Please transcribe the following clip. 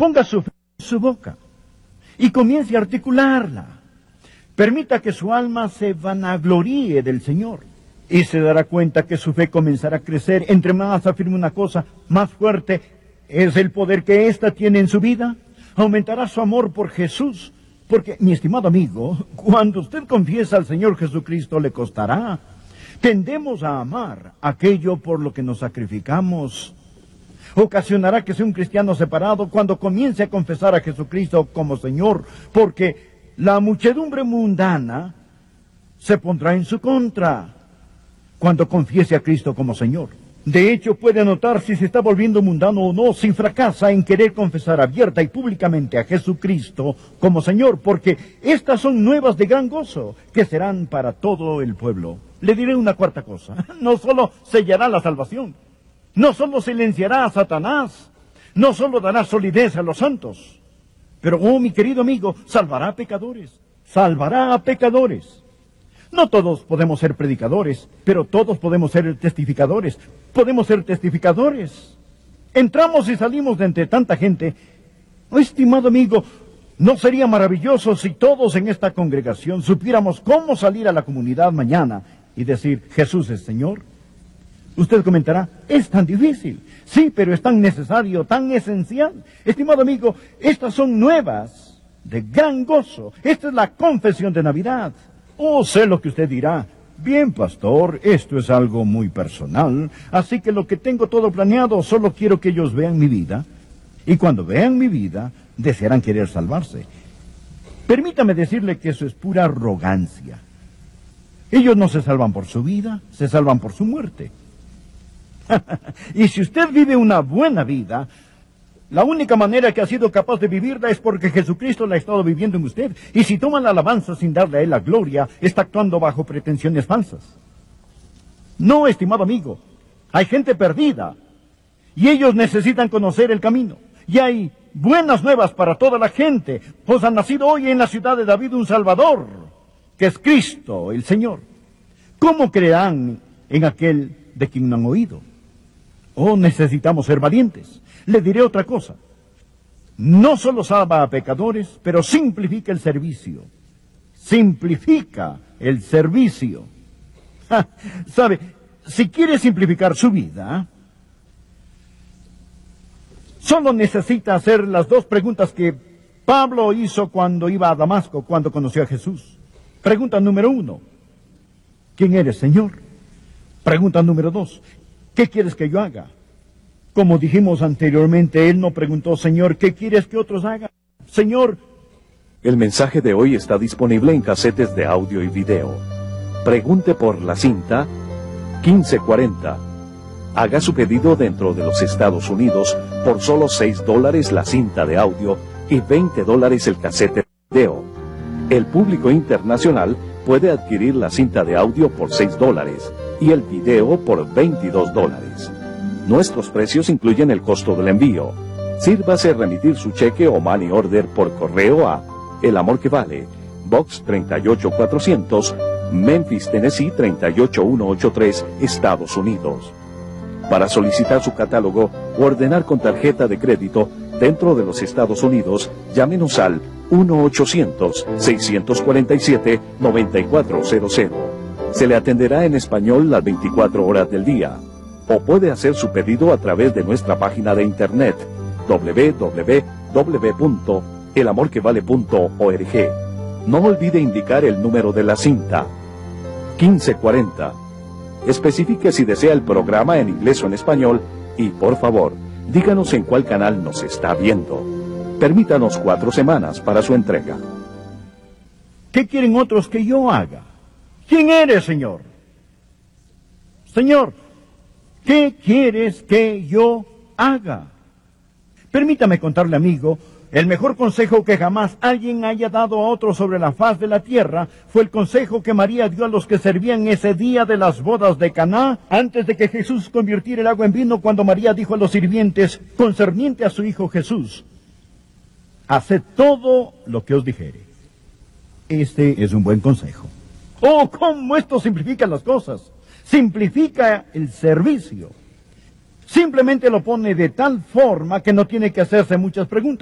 Ponga su fe en su boca y comience a articularla. Permita que su alma se vanagloríe del Señor y se dará cuenta que su fe comenzará a crecer. Entre más afirme una cosa, más fuerte es el poder que ésta tiene en su vida. Aumentará su amor por Jesús. Porque, mi estimado amigo, cuando usted confiesa al Señor Jesucristo, le costará. Tendemos a amar aquello por lo que nos sacrificamos. Ocasionará que sea un cristiano separado cuando comience a confesar a Jesucristo como Señor, porque la muchedumbre mundana se pondrá en su contra cuando confiese a Cristo como Señor. De hecho, puede notar si se está volviendo mundano o no, si fracasa en querer confesar abierta y públicamente a Jesucristo como Señor, porque estas son nuevas de gran gozo, que serán para todo el pueblo. Le diré una cuarta cosa: no solo sellará la salvación, no solo silenciará a Satanás, no solo dará solidez a los santos, pero, oh, mi querido amigo, salvará a pecadores, salvará a pecadores. No todos podemos ser predicadores, pero todos podemos ser testificadores. Podemos ser testificadores. Entramos y salimos de entre tanta gente. Oh, estimado amigo, ¿no sería maravilloso si todos en esta congregación supiéramos cómo salir a la comunidad mañana y decir, Jesús es Señor? Usted comentará, es tan difícil. Sí, pero es tan necesario, tan esencial. Estimado amigo, estas son nuevas de gran gozo. Esta es la confesión de Navidad. Oh, sé lo que usted dirá. Bien, pastor, esto es algo muy personal, así que lo que tengo todo planeado, solo quiero que ellos vean mi vida, y cuando vean mi vida, desearán querer salvarse. Permítame decirle que eso es pura arrogancia. Ellos no se salvan por su vida, se salvan por su muerte. Y si usted vive una buena vida, la única manera que ha sido capaz de vivirla es porque Jesucristo la ha estado viviendo en usted. Y si toma la alabanza sin darle a Él la gloria, está actuando bajo pretensiones falsas. No, estimado amigo, hay gente perdida y ellos necesitan conocer el camino. Y hay buenas nuevas para toda la gente, pues ha nacido hoy en la ciudad de David un Salvador, que es Cristo, el Señor. ¿Cómo creerán en aquel de quien no han oído? Oh, necesitamos ser valientes. Le diré otra cosa. No solo salva a pecadores, pero simplifica el servicio. Simplifica el servicio. ¿Sabe? Si quiere simplificar su vida, solo necesita hacer las dos preguntas que Pablo hizo cuando iba a Damasco, cuando conoció a Jesús. Pregunta número 1, ¿quién eres, Señor? Pregunta número 2, ¿qué quieres que yo haga? Como dijimos anteriormente, él no preguntó, Señor, ¿qué quieres que otros hagan? Señor. El mensaje de hoy está disponible en casetes de audio y video. Pregunte por la cinta 1540. Haga su pedido dentro de los Estados Unidos por solo $6 la cinta de audio y $20 el casete de video. El público internacional puede adquirir la cinta de audio por $6 y el video por $22. Nuestros precios incluyen el costo del envío. Sírvase remitir su cheque o money order por correo a El Amor que Vale, Box 38400, Memphis, Tennessee 38183, Estados Unidos. Para solicitar su catálogo o ordenar con tarjeta de crédito dentro de los Estados Unidos, llámenos al 1-800-647-9400. Se le atenderá en español las 24 horas del día. O puede hacer su pedido a través de nuestra página de internet www.elamorquevale.org. No olvide indicar el número de la cinta 1540. Especifique si desea el programa en inglés o en español y, por favor, díganos en cuál canal nos está viendo. Permítanos 4 semanas para su entrega. ¿Qué quieren otros que yo haga? ¿Quién eres, Señor? Señor, ¿qué quieres que yo haga? Permítame contarle, amigo, el mejor consejo que jamás alguien haya dado a otro sobre la faz de la tierra fue el consejo que María dio a los que servían ese día de las bodas de Caná, antes de que Jesús convirtiera el agua en vino, cuando María dijo a los sirvientes, concerniente a su hijo Jesús, haced todo lo que os dijere. Este es un buen consejo. ¡Oh, cómo esto simplifica las cosas! Simplifica el servicio. Simplemente lo pone de tal forma que no tiene que hacerse muchas preguntas.